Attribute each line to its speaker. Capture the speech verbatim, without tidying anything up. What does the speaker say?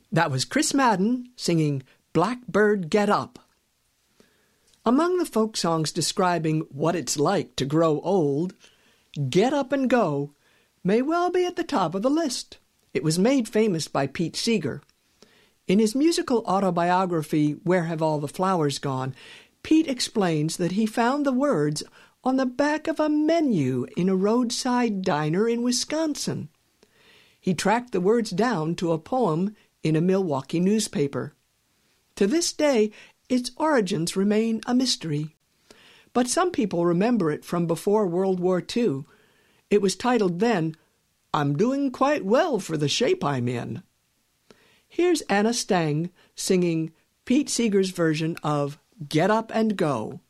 Speaker 1: That was Chris Madden singing Blackbird Get Up. Among the folk songs describing what it's like to grow old, Get Up and Go may well be at the top of the list. It was made famous by Pete Seeger. In his musical autobiography, Where Have All the Flowers Gone?, Pete explains that he found the words on the back of a menu in a roadside diner in Wisconsin. He tracked the words down to a poem in a Milwaukee newspaper. To this day, its origins remain a mystery. But some people remember it from before World War Two. It was titled then, I'm Doing Quite Well for the Shape I'm In. Here's Anna Stang singing Pete Seeger's version of Get Up and Go.